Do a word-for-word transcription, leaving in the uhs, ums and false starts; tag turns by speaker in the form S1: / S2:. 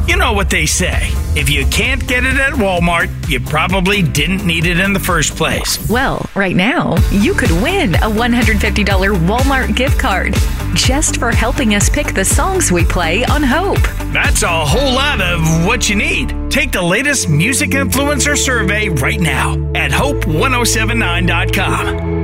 S1: You know what they say. If you can't get it at Walmart, you probably didn't need it in the first place.
S2: Well, right now, you could win a one hundred fifty dollars Walmart gift card just for helping us pick the songs we play on Hope.
S1: That's a whole lot of what you need. Take the latest music influencer survey right now at hope ten seventy-nine dot com.